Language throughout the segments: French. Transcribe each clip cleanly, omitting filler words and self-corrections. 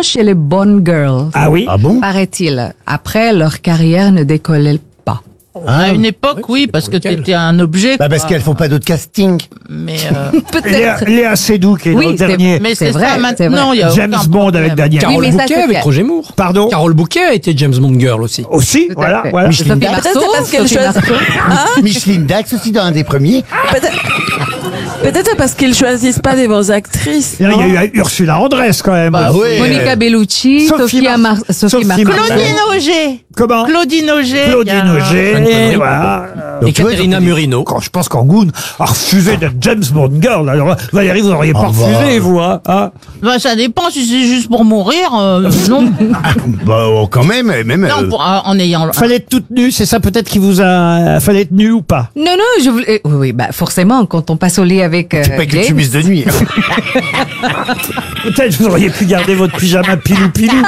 chez les Bond Girls. Ah oui? Ah bon? Paraît-il. Après, leur carrière ne décollait pas. À une époque, oui, parce que t'étais un objet. Bah parce qu'elles font pas d'autres castings. Mais Peut-être. Léa Seydoux qui est Oui, dans le c'est- dernier mais c'est vrai, ça c'est maintenant. vrai. Il y a James aucun Bond problème. avec Daniel. Oui, Carole mais ça, Bouquet c'est avec fait. Roger Moore. Pardon? Carole Bouquet a été James Bond Girl aussi. Aussi, Tout à voilà, fait. voilà. Sophie Micheline Marceau, Peut-être parce qu'elle Sophie choisit- Marceau. Micheline Dax aussi dans un des premiers. Peut-être parce qu'ils choisissent pas des bonnes actrices. Là, il non y a eu Ursula Andress quand même. Bah oui. Monica Bellucci, Sophie Sophie Marceau. Marceau. Claudine Auger. Comment? Claudine Auger. Claudine Auger, voilà. Et Caterina Murino. Quand je pense qu'Angoune a refusé d'être James Bond Girl. Alors, Valérie, vous n'auriez pas Au revoir. refusé, vous, hein? Bah, ça dépend si c'est juste pour mourir. Non. Bah quand même, même. Non, en ayant. Fallait être toute nue, c'est ça peut-être qui vous a... Fallait être nue ou pas? Non, je voulais. Oui, bah forcément, quand on passe au lit avec. C'est pas que James, tu mises de nuit. Peut-être vous auriez pu garder votre pyjama pilou-pilou.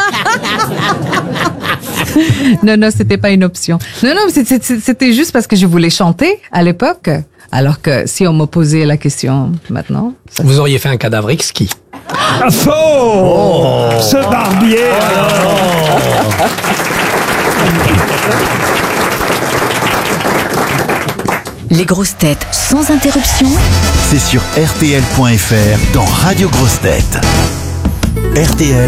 Non, c'était pas une option. Non, c'était juste parce que je voulais chanter à l'époque. Alors que si on me posait la question maintenant. Vous auriez fait un cadavre exquis. Ah, faux! Ce barbier! Les grosses têtes sans interruption. C'est sur RTL.fr dans Radio Grosses Têtes. RTL,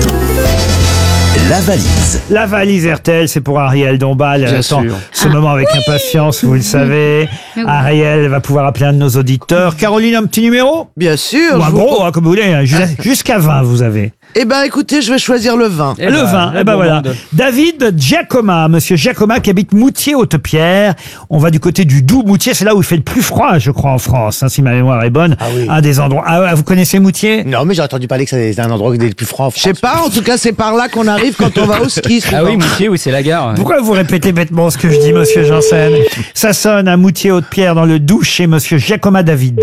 la valise. La valise RTL, c'est pour Ariel Dombal. Elle attend ce moment avec impatience, vous le savez. Ariel va pouvoir appeler un de nos auditeurs. Caroline, un petit numéro? Bien sûr. Ou un je vous gros, pro- hein, comme vous voulez. Jusqu'à 20, vous avez. Eh ben, écoutez, je vais choisir le 20. Le 20, eh ben voilà. David Giacoma, monsieur Giacoma qui habite Moutier-Haute-Pierre. On va du côté du Doubs. Moutier, c'est là où il fait le plus froid, je crois, en France, hein, si ma mémoire est bonne. Ah oui. Un des endroits. Ah, vous connaissez Moutier? Non, mais j'ai entendu parler que c'est un endroit des plus francs en Je sais France. pas, en tout cas, c'est par là qu'on arrive quand on va au ski. Ah oui, Moutier, oui, c'est la gare. Pourquoi vous répétez bêtement ce que je dis, monsieur Janssen? Ça sonne à Moutier-Haute-Pierre dans le Doubs chez monsieur Giacoma David.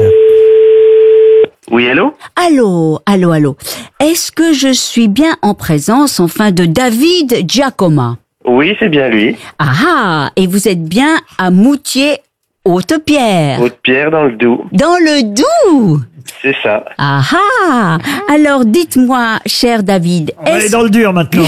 Oui, allô? Allô. Est-ce que je suis bien en présence, enfin, de David Giacoma? Oui, c'est bien lui. Ah, et vous êtes bien à Moutier-Haute-Pierre. Haute-Pierre dans le Doubs. Dans le Doubs? C'est ça. Ah ah. Alors dites-moi, cher David, On va aller dans le dur maintenant.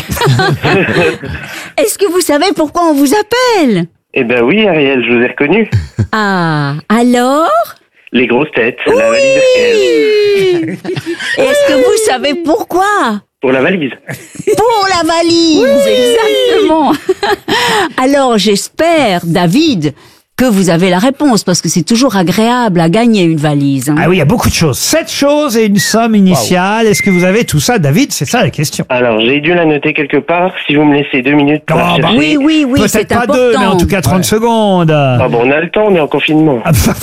est-ce que vous savez pourquoi on vous appelle? Eh ben oui, Ariel, je vous ai reconnu. Ah, alors? Les grosses têtes, la valise RTL. Et est-ce que vous savez pourquoi? Pour la valise. Pour la valise, exactement. Alors j'espère, David, que vous avez la réponse, parce que c'est toujours agréable à gagner une valise. Hein. Ah oui, il y a beaucoup de choses. 7 choses et une somme initiale. Est-ce que vous avez tout ça, David? C'est ça la question. Alors, j'ai dû la noter quelque part. Si vous me laissez 2 minutes pour la chercher. Oui, Peut-être c'est pas important. 2, mais en tout cas 30 secondes. Ah bon, on a le temps, on est en confinement.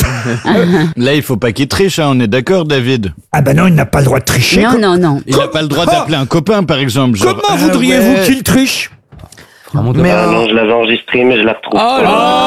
Là, il faut pas qu'il triche, hein, on est d'accord, David? Ah ben non, il n'a pas le droit de tricher. Non. Il n'a pas le droit d'appeler un copain, par exemple. genre, Comment voudriez-vous ouais. qu'il triche? Mais non, je l'avais enregistré, mais je la retrouve pas.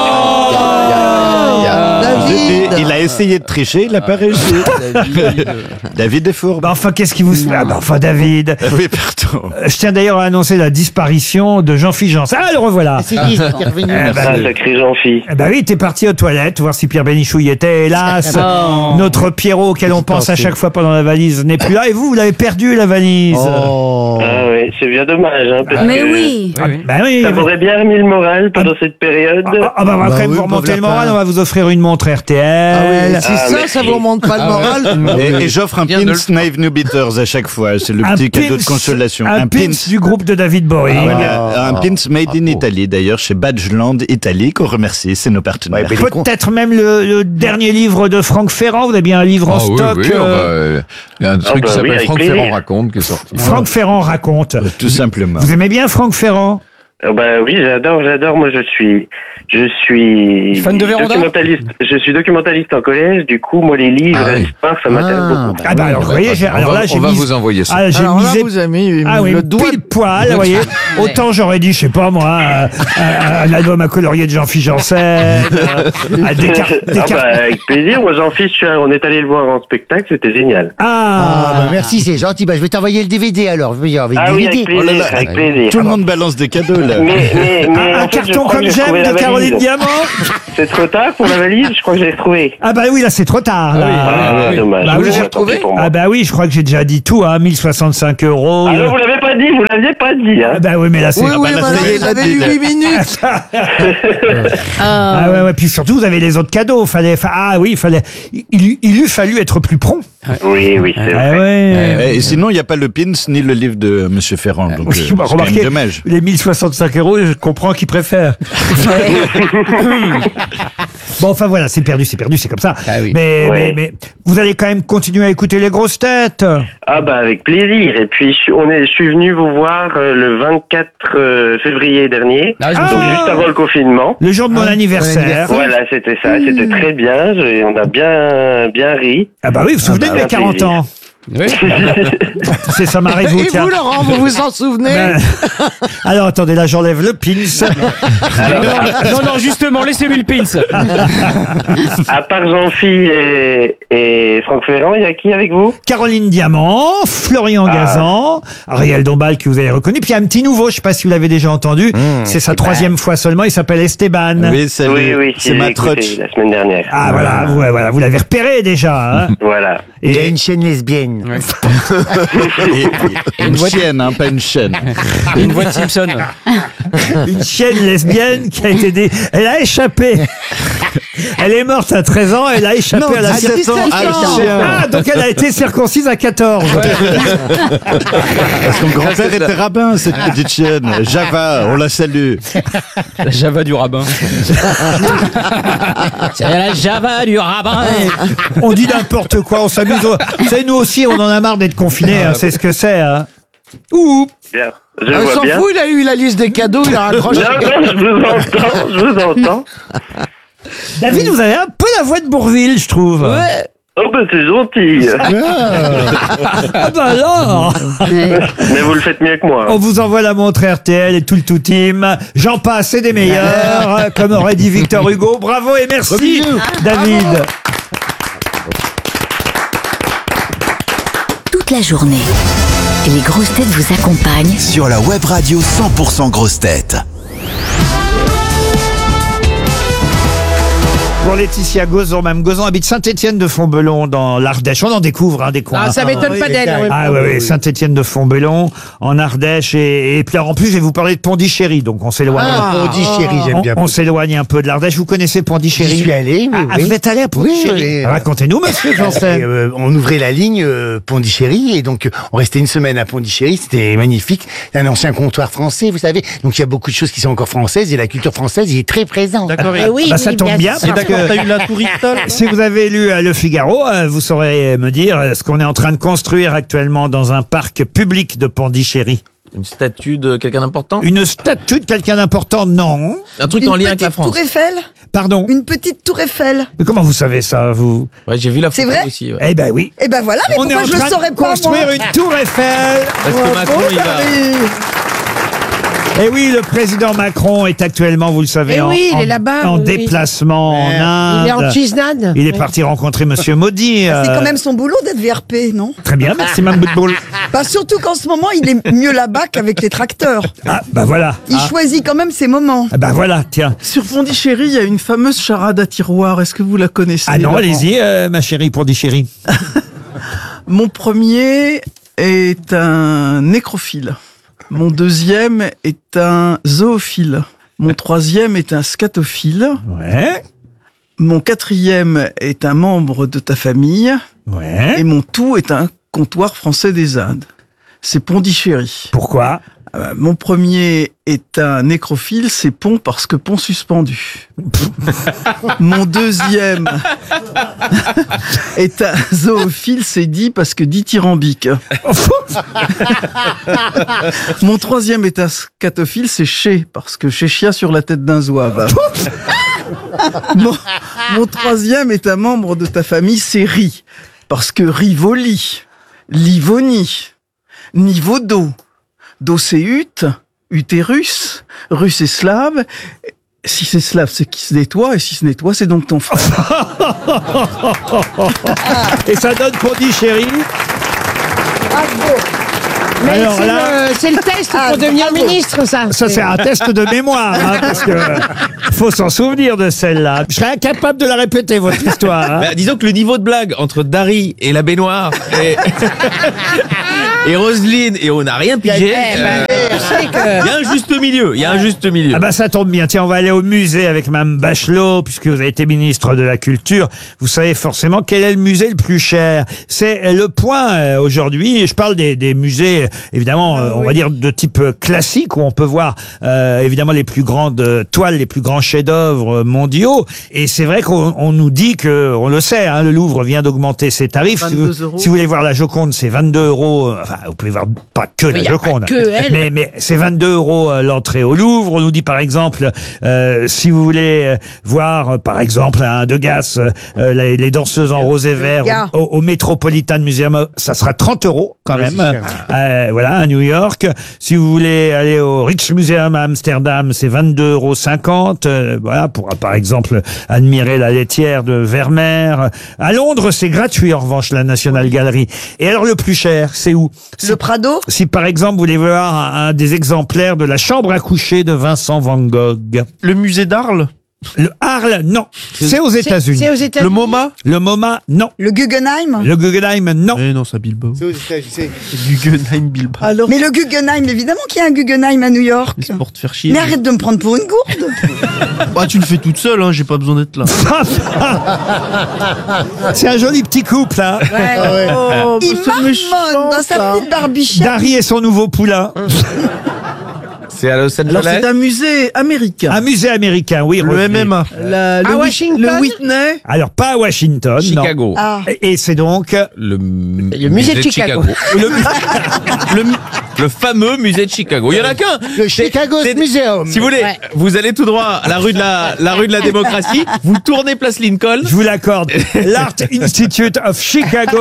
Il a essayé de tricher, il n'a pas réussi. David est fort. Bah enfin, qu'est-ce qui vous... Ah bah enfin, David. Oui, pardon. Je tiens d'ailleurs à annoncer la disparition de Jean-Philippe Janssen. Ah, le revoilà. C'est qui qui est revenu? Sacré Jean-Phi. Eh ben oui, t'es parti aux toilettes, voir si Pierre Bénichou y était. Hélas, notre Pierrot auquel on pense à chaque fois pendant la valise n'est plus là. Et vous l'avez perdu, la valise. Oh. Ah oui, c'est bien dommage, hein, parce Mais que oui. Ben oui. ça m'aurait bien remis le moral pendant cette période. Ah bah on va quand même oui, vous remonter pauvre le moral, lapin. on va vous offrir une montre RTL. si ça vous remonte pas le moral. Et j'offre un pins Knife New Beaters à chaque fois. C'est le petit cadeau de consolation. Un pins du groupe de David Bowie. Un pins made in Italy, d'ailleurs, chez Badgeland Italie, qu'on remercie, c'est nos partenaires. Peut-être même le dernier livre de Franck Ferrand. Vous avez bien un livre en stock. Il y a un truc qui s'appelle Franck Ferrand raconte qui est sorti. Franck Ferrand raconte. Tout simplement. Vous aimez bien Franck Ferrand? Bah oui, j'adore. Moi, je suis Fan de Véranda? documentaliste. Je suis documentaliste en collège. Du coup, moi, les livres, l'histoire, ça m'intéresse beaucoup. Ah bah alors, vous voyez, j'ai On va vous envoyer ça. Ah, j'ai Alors là, misé... vous avez mis Ah oui, le doigt. pile poil, vous voyez. Autant j'aurais dit, je sais pas moi, un album à colorier de Jean-Philippe Janssen, Avec plaisir. Moi, Jean-Philippe, on est allé le voir en spectacle. C'était génial. Ah bah merci, c'est gentil. Bah je vais t'envoyer le DVD alors. Je vais avec Ah oui, DVD. avec plaisir. Avec plaisir. Tout le monde balance des cadeaux, là. Mais Un en fait, je carton crois que comme j'ai j'aime trouvé la de Caroline valise. Diamant. C'est trop tard pour la valise, je crois que je l'ai retrouvée. Ah bah oui, là c'est trop tard. Là. Ah, dommage. Bah Vous oui. l'avez retrouvée pour moi. Ah bah oui, je crois que j'ai déjà dit tout, hein, 1065 €. Ah non, vous l'avez pas dit, vous l'aviez pas dit. Hein. Ah bah oui, mais là c'est... Oui, oui, là, bah, c'est- il avait eu 8 minutes. Ah ouais, puis surtout vous avez les autres cadeaux. Il eût fallu être plus prompt. Oui, oui, c'est Ah vrai. ouais. Et sinon, il n'y a pas le pins ni le livre de Monsieur Ferrand. Donc, Oui, c'est bah, quand remarquez, même dommage. les 1065 €, je comprends qu'ils préfèrent. Bon, enfin voilà, c'est perdu, c'est comme ça. Mais, Ouais. mais vous allez quand même continuer à écouter les grosses têtes. Ah bah avec plaisir. Et puis je suis venu vous voir le 24 février dernier, Ah, je me donc souviens. juste avant le confinement. Le jour de mon anniversaire. Voilà, c'était ça. C'était très bien. On a bien ri. Ah bah oui, vous vous souvenez de mes 40 ans. Oui. C'est ça m'arrive Et tiens. vous, Laurent, vous vous en souvenez? Ben, alors attendez, là j'enlève le pins. Non, justement, laissez-lui le pins. À part Jean-Phi et Franck Ferrand, il y a qui avec vous? Caroline Diamant, Florian Gazan, Ariel Dombal que vous avez reconnu, puis il y a un petit nouveau, je sais pas si vous l'avez déjà entendu, c'est sa 3e fois seulement, il s'appelle Esteban. Oui, salut. Oui, C'est ma écouté troche. la semaine dernière. Ah voilà, vous l'avez repéré déjà. Hein. Voilà. Il a une chaîne lesbienne. Et une chienne, hein, pas une chaîne. Une voix de Simpson. Une chienne lesbienne qui a été elle a échappé. Elle est morte à 13 ans, elle a échappé Non, à la 17 ans. Ah, le chien. Ah, donc elle a été circoncise à 14. Son grand-père était rabbin, cette petite chienne. Java, on la salue. La Java du rabbin. C'est la Java du rabbin. On dit n'importe quoi, on s'amuse. Vous savez, nous aussi, on en a marre d'être confinés, hein, c'est ce que c'est. Hein. Ouh. Bien. Je Il vois s'en bien. fout, il a eu la liste des cadeaux, il a raccroché. Non, je vous entends. David, vous avez un peu la voix de Bourvil, je trouve. Oh bah c'est gentil. Ah bah alors. Mais vous le faites mieux que moi. On vous envoie la montre RTL et tout le tout team. J'en passe, c'est des meilleurs, comme aurait dit Victor Hugo. Bravo et merci, David. Toute la journée, les grosses têtes vous accompagnent Sur la web radio 100% grosses têtes. Pour Laetitia Gozon, Mme Gozon habite Saint-Étienne-de-Fontbellon dans l'Ardèche. On en découvre des coins. Ah, ça m'étonne pas d'elle. oui. Ah oui, Saint-Étienne-de-Fontbellon en Ardèche et puis alors, en plus je vais vous parler de Pondichéry, donc on s'éloigne. Pondichéry, j'aime bien. On s'éloigne un peu de l'Ardèche. Vous connaissez Pondichéry? J'y suis allé, oui, Ah, oui. vous êtes allé à Pondichéry? Oui, oui. Racontez-nous, monsieur Janssen. On ouvrait la ligne Pondichéry et donc on restait une semaine à Pondichéry, c'était magnifique. C'est un ancien comptoir français, vous savez. Donc il y a beaucoup de choses qui sont encore françaises et la culture française y est très présente. D'accord. Bah, ça tombe bien parce que T'as eu la tour Eiffel. si vous avez lu Le Figaro, vous saurez me dire ce qu'on est en train de construire actuellement dans un parc public de Pondichéry. Une statue de quelqu'un d'important? Une statue de quelqu'un d'important, non. Un truc en lien avec la France? Tour Eiffel. Pardon. Une petite tour Eiffel. Mais comment vous savez ça, vous? Ouais, j'ai vu la C'est photo vrai aussi. Ouais. Eh ben oui. Eh ben voilà, mais On est pourquoi en je le train saurais de pas, construire moi une tour Eiffel. Parce que Macron, il va. Et oui, le président Macron est actuellement, vous le savez, Eh oui, il est là-bas, en oui, oui. déplacement en Inde. Il est en Chisnade. Il est parti rencontrer Monsieur Modi. C'est quand même son boulot d'être VRP, non? Très bien, merci Mme Boutboul. Bah surtout qu'en ce moment, il est mieux là-bas qu'avec les tracteurs. Ah, bah voilà. Il choisit quand même ses moments. Ah, bah voilà, tiens. Sur Pondichéry, il y a une fameuse charade à tiroir. Est-ce que vous la connaissez? Ah non, Laurent allez-y, ma chérie Pondichéry. Mon premier est un nécrophile. Mon deuxième est un zoophile. Mon troisième est un scatophile. Ouais. Mon quatrième est un membre de ta famille. Ouais. Et mon tout est un comptoir français des Indes. C'est Pondichéry. Pourquoi? Mon premier est un nécrophile, c'est pont parce que pont suspendu. Mon deuxième est un zoophile, c'est dit parce que dithyrambique. Mon troisième est un scatophile, c'est chez parce que chéchia sur la tête d'un zouave. Mon troisième est un membre de ta famille, c'est Ri parce que Rivoli, Livoni, niveau d'eau. Do c'est ut, utérus, russe et slave. Si c'est slave, c'est qui se nettoie, et si se nettoie, c'est donc ton frère. Et ça donne Pondichéry. Mais Alors là, c'est le test pour devenir ministre, ça. ça c'est un test de mémoire, hein, parce que faut s'en souvenir de celle-là. Je serais incapable de la répéter, votre histoire. Hein. Bah, disons que le niveau de blague entre Dari et la baignoire et Roselyne, et on n'a rien pigé. Il y a un juste milieu. Il y a un juste milieu. Ah bah ça tombe bien. Tiens, on va aller au musée avec Mme Bachelot, puisque vous avez été ministre de la Culture. Vous savez forcément quel est le musée le plus cher. C'est Le Point aujourd'hui. Et je parle des musées, évidemment, on va dire de type classique, où on peut voir évidemment les plus grandes toiles, les plus grands chefs-d'œuvre mondiaux. Et c'est vrai qu'on nous dit que, on le sait, hein, le Louvre vient d'augmenter ses tarifs. Si vous voulez voir la Joconde, c'est 22 €. Enfin, vous pouvez voir pas que la Joconde, mais c'est 22 € l'entrée au Louvre. On nous dit par exemple, si vous voulez voir par exemple un Degas, les danseuses en rose et vert au Metropolitan Museum, ça sera 30 € quand même. Voilà, à New York. Si vous voulez aller au Rijksmuseum à Amsterdam, c'est 22,50 €. Voilà, pour par exemple admirer la laitière de Vermeer. À Londres, c'est gratuit en revanche, la National Gallery. Et alors le plus cher, c'est où? Le Prado? Si par exemple vous voulez voir un des exemplaires de la chambre à coucher de Vincent Van Gogh. Le musée d'Arles? Le Arles, non. C'est aux États-Unis. C'est aux États-Unis. Le MoMA? Le MoMA, non. Le Guggenheim? Le Guggenheim, non. Eh non, c'est à Bilbao. C'est aux États-Unis. Guggenheim, Bilbao. Alors, Mais le Guggenheim, évidemment qu'il y a un Guggenheim à New York. C'est pour te faire chier. Mais arrête de me prendre pour une gourde. Ah, tu le fais toute seule, hein, j'ai pas besoin d'être là. C'est un joli petit couple, hein. oh, Il c'est méchant, marmonne dans sa ça. petite barbichette. Dari et son nouveau poulain. C'est à Los Alors Angeles. c'est un musée américain. Un musée américain, oui. Le Roselyne. MMA. Le Washington? Le Whitney. Alors, pas à Washington, Chicago. non. Ah. Et c'est donc... Le musée de Chicago. Le fameux musée de Chicago. Il y en a qu'un. Le Chicago Museum. Si vous voulez, vous allez tout droit à la rue de la démocratie, vous tournez place Lincoln. Je vous l'accorde. L'Art Institute of Chicago.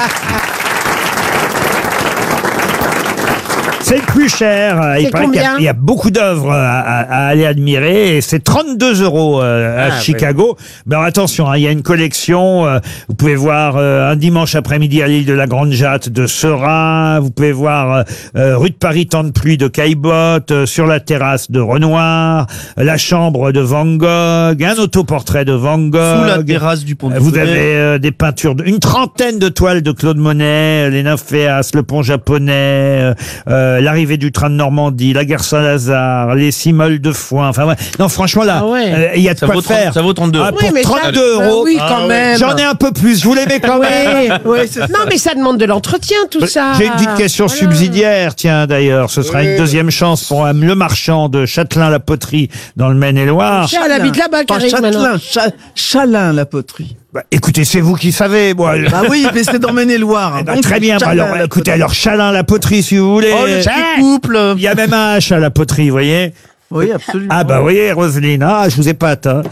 C'est le plus cher. Il paraît qu'il y a beaucoup d'œuvres à aller admirer. Et c'est 32 € à Chicago. Mais alors attention, il y a une collection. Vous pouvez voir un dimanche après-midi à l'île de la Grande Jatte de Seurat. Vous pouvez voir rue de Paris, temps de pluie de Caillebotte, sur la terrasse de Renoir, la chambre de Van Gogh, un autoportrait de Van Gogh. Sous la terrasse du pont de Vous Fontenay. avez des peintures, une trentaine de toiles de Claude Monet, les Nymphéas, le pont japonais, l'arrivée du train de Normandie, la gare Saint-Lazare, les Cimoles de Foin. Enfin, ouais. Non, franchement, là, il y a de quoi faire. Ça vaut 32 €. Ah, pour 32 €. Oui, quand même. J'en ai un peu plus. Vous l'aimez quand même? Non, mais ça demande de l'entretien, tout ça. J'ai une petite question subsidiaire, tiens, d'ailleurs. Ce sera une deuxième chance pour le marchand de Châtelain-la-Poterie dans le Maine-et-Loire. Elle habite là-bas, Karine, maintenant. Chalin, la poterie. Bah, écoutez, c'est vous qui savez, moi. Bah oui, mais c'est dans Maine-et-Loire. Eh ben, très bien. Bah, alors, écoutez, alors Chalin-la-Poterie, si vous voulez. Oh, le petit couple. Il y a même un H à la poterie, vous voyez. Oui, absolument. Ah bah vous voyez, Roselyne, je vous épate. Hein.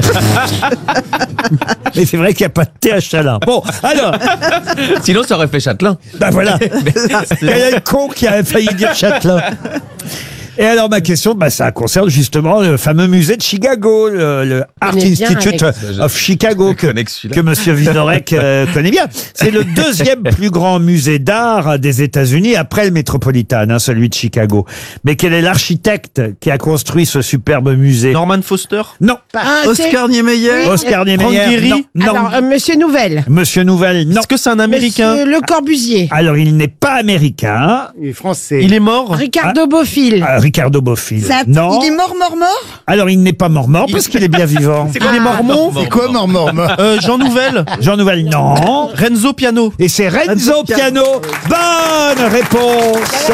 Mais c'est vrai qu'il n'y a pas de thé à Chalin. Bon, alors... Sinon, ça aurait fait Châtelain. Bah voilà. Il y a le con qui a failli dire Châtelain. Et alors ma question, ça concerne justement le fameux musée de Chicago, le Art Institute of Chicago que Monsieur Vizorek connaît bien. C'est le deuxième plus grand musée d'art des États-Unis après le Metropolitan, celui de Chicago. Mais quel est l'architecte qui a construit ce superbe musée? Norman Foster? Non. Oscar Niemeyer? Oscar Niemeyer? Non. Alors, Monsieur Nouvelle. Monsieur Nouvelle? Non. Est-ce que c'est un Américain? Monsieur Le Corbusier. Alors il n'est pas américain. Il est français. Il est mort? Ricardo Bofill. Ricardo Bofill. Non. Il est mort? Alors, il n'est pas mort parce qu'il est bien vivant. C'est quoi les Mormons? C'est quoi mort? Jean Nouvel? Jean Nouvel, non. Renzo Piano. Et c'est Renzo Piano. Bonne réponse.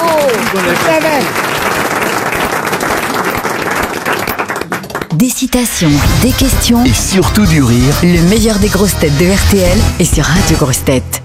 Des citations, des questions Et surtout du rire. Le meilleur des grosses têtes de RTL est sur Radio Grosses Têtes.